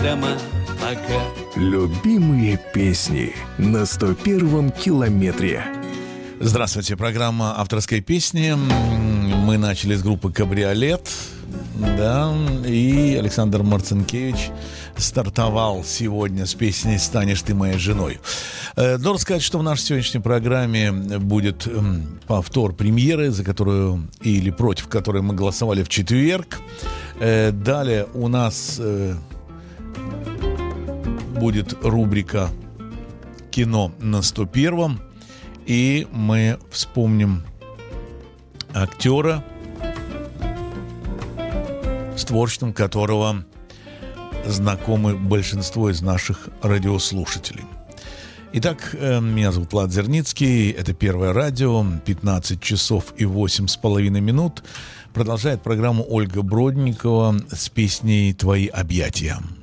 дома пока. Любимые песни на 101-м километре. Здравствуйте, программа «Авторской песни». Мы начали с группы «Кабриолет», да, и Александр Марцинкевич стартовал сегодня с песней «Станешь ты моей женой». Должен сказать, что в нашей сегодняшней программе будет повтор премьеры, за которую или против которой мы голосовали в четверг. Далее у нас будет рубрика «Кино на 101-м». И мы вспомним актера, с творчеством которого знакомы большинство из наших радиослушателей. Итак, меня зовут Влад Зерницкий, это Первое радио, 15 часов и 8,5 минут. Продолжает программу Ольга Бродникова с песней «Твои объятия».